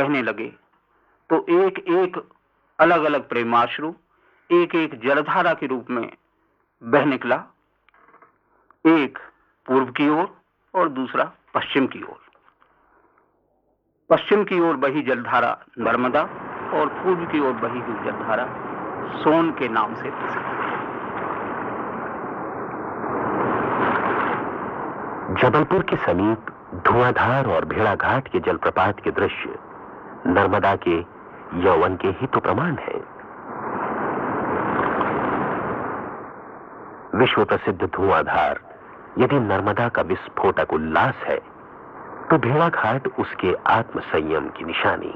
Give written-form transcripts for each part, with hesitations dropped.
बहने लगे तो एक एक अलग अलग प्रेमाश्रु एक एक जलधारा के रूप में बह निकला, एक पूर्व की ओर और दूसरा पश्चिम की ओर। पश्चिम की ओर बही जलधारा नर्मदा और पूर्व की ओर बही हुई जलधारा सोन के नाम से प्रसिद्ध है। जबलपुर के समीप धुआंधार और भेड़ाघाट के जलप्रपात के दृश्य नर्मदा के यौवन के ही तो प्रमाण है। विश्व प्रसिद्ध धुआंधार यदि नर्मदा का विस्फोटक उल्लास है तो भेड़ाघाट उसके आत्मसंयम की निशानी।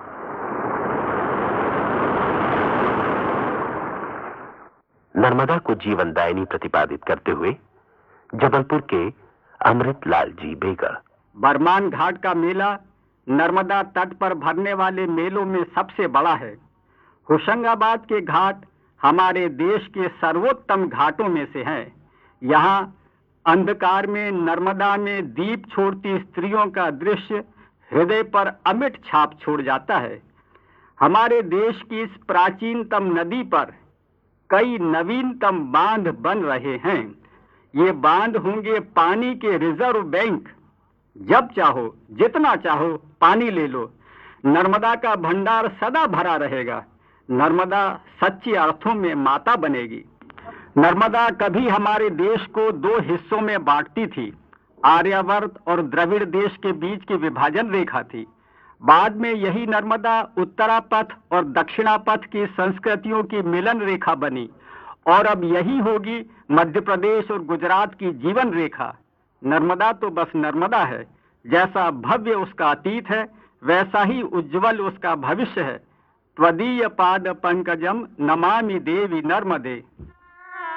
नर्मदा को जीवनदायिनी प्रतिपादित करते हुए जबलपुर के अमृतलाल जी बेगा। बरमान घाट का मेला नर्मदा तट पर भरने वाले मेलों में सबसे बड़ा है। होशंगाबाद के घाट हमारे देश के सर्वोत्तम घाटों में से हैं। यहाँ अंधकार में नर्मदा में दीप छोड़ती स्त्रियों का दृश्य हृदय पर अमिट छाप छोड़ जाता है। हमारे देश की इस प्राचीनतम नदी पर कई नवीनतम बांध बन रहे हैं। ये बांध होंगे पानी के रिजर्व बैंक। जब चाहो जितना चाहो पानी ले लो। नर्मदा का भंडार सदा भरा रहेगा। नर्मदा सच्चे अर्थों में माता बनेगी। नर्मदा कभी हमारे देश को दो हिस्सों में बांटती थी। आर्यावर्त और द्रविड़ देश के बीच की विभाजन रेखा थी। बाद में यही नर्मदा उत्तरापथ और दक्षिणापथ की संस्कृतियों की मिलन रेखा बनी और अब यही होगी मध्य प्रदेश और गुजरात की जीवन रेखा। नर्मदा तो बस नर्मदा है। जैसा भव्य उसका अतीत है वैसा ही उज्जवल उसका भविष्य है। त्वदीय पाद पंकजम नमामि देवी नर्मदे।